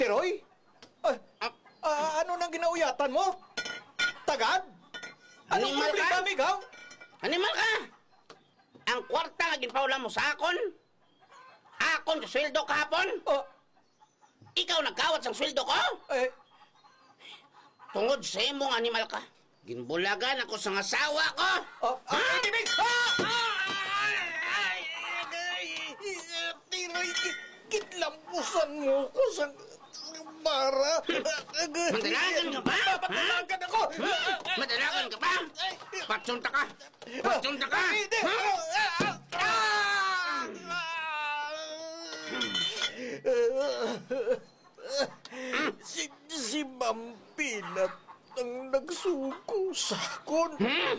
Jeroy? Ano nang ginauyatan mo? Tagad? Anong Animal problema, ka? amigaw? Animal ka! Ang kwarta nga ginpaulam mo sa akon? Akon sa sweldo kahapon? Ikaw nagkawat sa sweldo ko? Tungod sa imong animal ka. Ginbulagan ako sa asawa ko. Tibig! Tiroy, kitlampusan mo ko sa bara. Madalagan ka ba? Madalagan ako! Madalagan ka ba? Patsunta ka! Patsunta ka! Hindi! Si Ma'am Pinat ang nagsuko sa akon.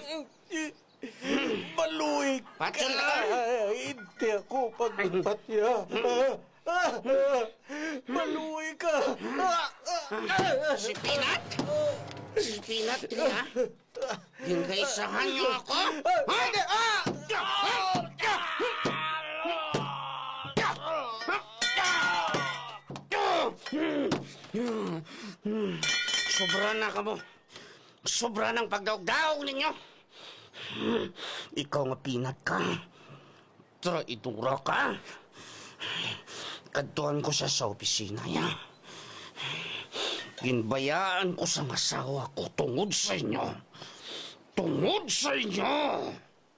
Maluig ka. Patsunta ka! Hindi ako pagpatya. Maluig ka. Si Pinat? Si Pinat, ha? Hingkaisahan niyo ako? Hindi! Sobra na ka mo. Sobra ng pagdaog-daog ninyo. Ikaw nga Pinat ka. Traidura ka. Kadtuan ko siya sa opisina niya. Ginbayaan ko sa asawa ko tungod sa inyo. Tungod sa inyo!